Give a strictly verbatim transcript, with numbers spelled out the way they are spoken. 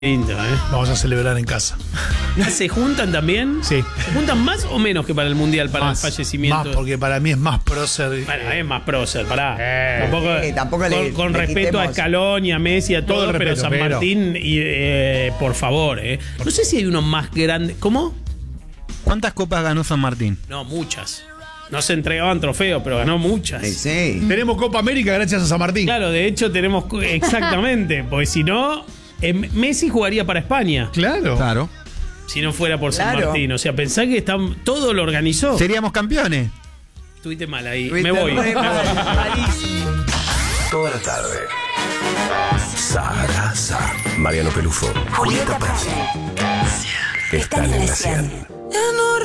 Lindo, ¿eh? Vamos a celebrar en casa. ¿Se juntan también? Sí. ¿Se juntan más o menos que para el Mundial, para Más, el fallecimiento? Más, porque para mí es más prócer. Bueno, es más prócer, pará. Eh, tampoco, eh, tampoco con, le- con le respeto a quitemos- Scaloni, a Messi, a todo, Todo el pero respeto, San pero- Martín, y, eh, por favor, ¿eh? No sé si hay uno más grande. ¿Cómo? ¿Cuántas copas ganó San Martín? No, muchas. No se entregaban trofeos, pero ganó muchas. Sí, sí. Tenemos Copa América gracias a San Martín. Claro, de hecho tenemos cu- exactamente, porque si no, eh, Messi jugaría para España, Claro. Claro. si no fuera por San Claro. Martín. O sea, pensá que están, todo lo organizó. Seríamos campeones. Estuviste mal ahí. Tuviste Me voy. re me voy. mal, malísimo. Toda la tarde. Sarasa. Mariano Pelufo. Julieta Prati. Están en la cien.